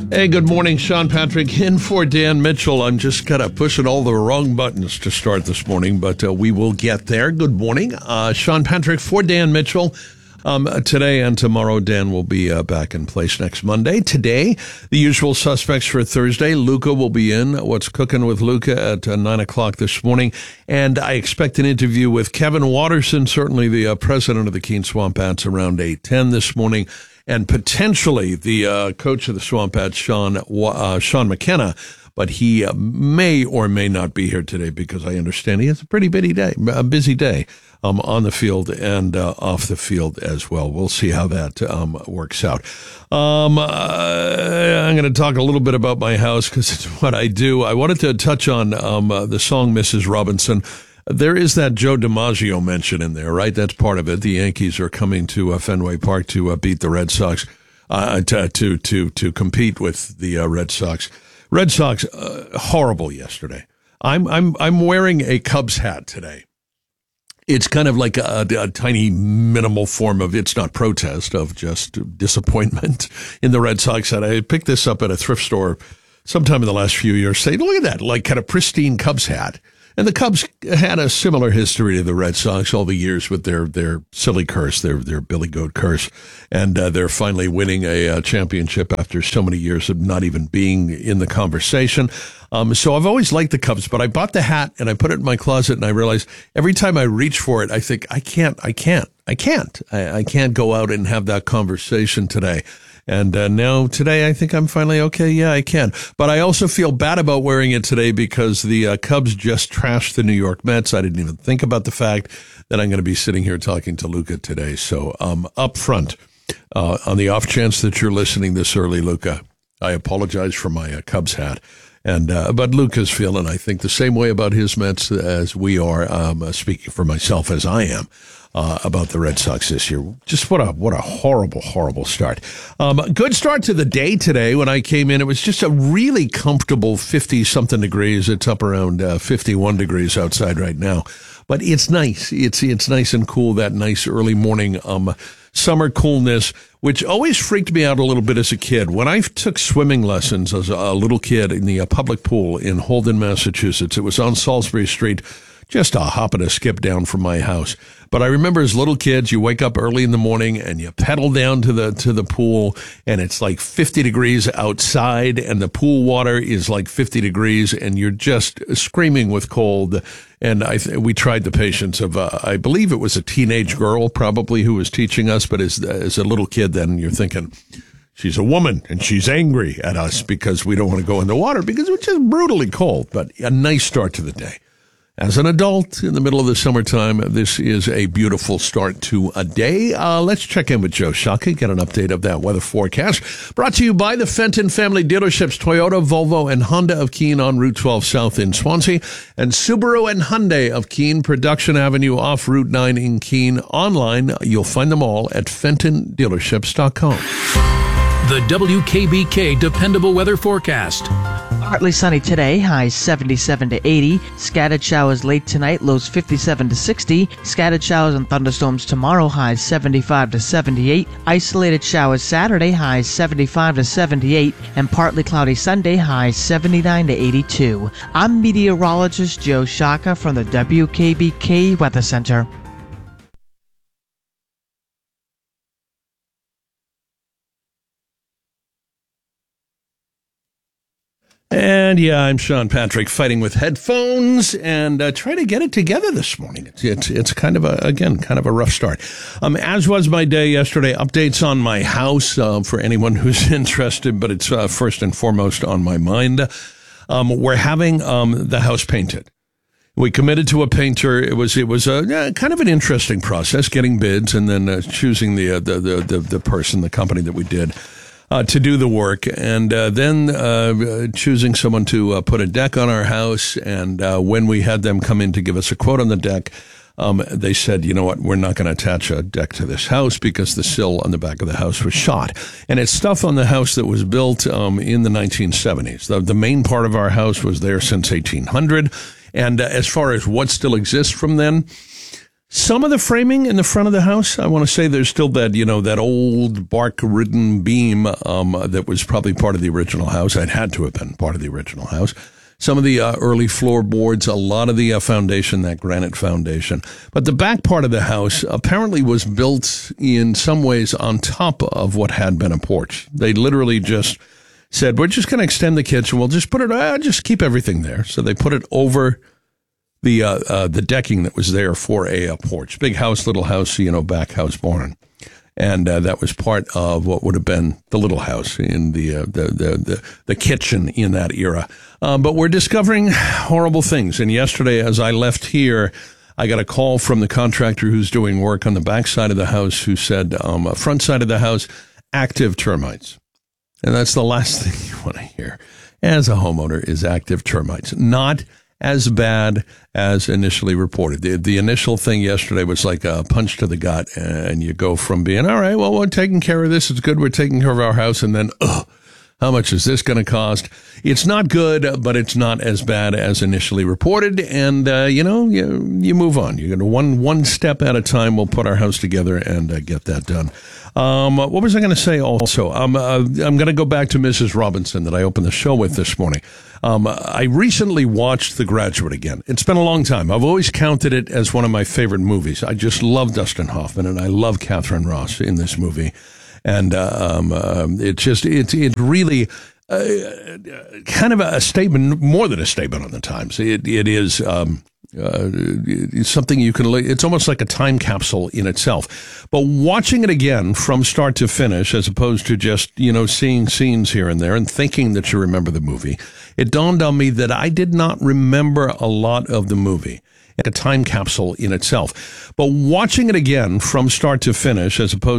Hey, good morning. Sean Patrick in for Dan Mitchell. I'm just kind of pushing all the wrong buttons to start this morning, but we will get there. Good morning. Sean Patrick for Dan Mitchell. Today and tomorrow, Dan will be back in place next Monday. Today, the usual suspects for Thursday. Luca will be in What's Cooking with Luca at 9 o'clock this morning. And I expect an interview with Kevin Watterson, certainly the president of the Keene Swamp Bats, around 8:10 this morning. And potentially the coach of the Swamp Bats, Sean McKenna, but he may or may not be here today because I understand he has a pretty busy day on the field and off the field as well. We'll see how that works out. I'm going to talk a little bit about my house because it's what I do. I wanted to touch on the song Mrs. Robinson. There is that Joe DiMaggio mention in there, right? That's part of it. The Yankees are coming to Fenway Park to beat the Red Sox, to compete with the Red Sox. Red Sox horrible yesterday. I'm wearing a Cubs hat today. It's kind of like a tiny minimal form of, it's not protest, of just disappointment in the Red Sox hat. I picked this up at a thrift store sometime in the last few years, saying, look at that, like kind of pristine Cubs hat. And the Cubs had a similar history to the Red Sox all the years with their silly curse, their Billy Goat curse. And they're finally winning a championship after so many years of not even being in the conversation. So I've always liked the Cubs, but I bought the hat and I put it in my closet and I realized every time I reach for it, I think, I can't go out and have that conversation today. And now today, I think I'm finally okay. Yeah, I can. But I also feel bad about wearing it today because the Cubs just trashed the New York Mets. I didn't even think about the fact that I'm going to be sitting here talking to Luca today. So up front, on the off chance that you're listening this early, Luca, I apologize for my Cubs hat. And but Luca's feeling, I think, the same way about his Mets as we are, speaking for myself as I am. About the Red Sox this year. Just what a horrible start. Good start to the day today. When I came in, it was just a really comfortable 50-something degrees. It's up around 51 degrees outside right now. But it's nice. It's nice and cool, that nice early morning summer coolness, which always freaked me out a little bit as a kid. When I took swimming lessons as a little kid in the public pool in Holden, Massachusetts, it was on Salisbury Street, just a hop and a skip down from my house. But I remember as little kids, you wake up early in the morning and you pedal down to the pool and it's like 50 degrees outside and the pool water is like 50 degrees and you're just screaming with cold. And we tried the patience of, I believe it was a teenage girl probably who was teaching us, but as a little kid then you're thinking, she's a woman and she's angry at us because we don't want to go in the water because it's just brutally cold. But a nice start to the day. As an adult in the middle of the summertime, this is a beautiful start to a day. Let's check in with Joe Shaka, get an update of that weather forecast. Brought to you by the Fenton Family Dealerships, Toyota, Volvo, and Honda of Keene on Route 12 South in Swansea, and Subaru and Hyundai of Keene, Production Avenue off Route 9 in Keene. Online, you'll find them all at fentondealerships.com. The WKBK Dependable Weather Forecast. Partly sunny today, highs 77 to 80. Scattered showers late tonight, lows 57 to 60. Scattered showers and thunderstorms tomorrow, highs 75 to 78. Isolated showers Saturday, highs 75 to 78. And partly cloudy Sunday, highs 79 to 82. I'm meteorologist Joe Shaka from the WKBK Weather Center. And yeah, I'm Sean Patrick, fighting with headphones and trying to get it together this morning. It's kind of a rough start. As was my day yesterday. Updates on my house for anyone who's interested, but it's first and foremost on my mind. We're having the house painted. We committed to a painter. It was a kind of an interesting process, getting bids and then choosing the person, the company that we did. To do the work, and then choosing someone to put a deck on our house. And when we had them come in to give us a quote on the deck, they said, you know what, we're not going to attach a deck to this house because the sill on the back of the house was shot. And it's stuff on the house that was built in the 1970s. The main part of our house was there since 1800. And as far as what still exists from then, Some of the framing in the front of the house, I want to say there's still that, that old bark-ridden beam that was probably part of the original house. It had to have been part of the original house. Some of the early floorboards, a lot of the foundation, that granite foundation. But the back part of the house apparently was built in some ways on top of what had been a porch. They literally just said, we're just going to extend the kitchen. We'll just put it, just keep everything there. So they put it over the decking that was there for a porch. Big house, little house, back house barn. And that was part of what would have been the little house in the kitchen in that era. But we're discovering horrible things. And yesterday, as I left here, I got a call from the contractor who's doing work on the back side of the house who said, front side of the house, active termites. And that's the last thing you want to hear as a homeowner is active termites. Not as bad as initially reported. The initial thing yesterday was like a punch to the gut, and you go from being, all right, well, we're taking care of this. It's good. We're taking care of our house. And then, how much is this going to cost? It's not good, but it's not as bad as initially reported. And, you move on. You're going to one step at a time. We'll put our house together and get that done. What was I going to say also? I'm going to go back to Mrs. Robinson that I opened the show with this morning. I recently watched The Graduate again. It's been a long time. I've always counted it as one of my favorite movies. I just love Dustin Hoffman, and I love Catherine Ross in this movie. And it's really kind of a statement, more than a statement on the times. It is it's something you can. It's almost like a time capsule in itself. But watching it again from start to finish, as opposed to just seeing scenes here and there and thinking that you remember the movie, it dawned on me that I did not remember a lot of the movie. A time capsule in itself. But watching it again from start to finish, as opposed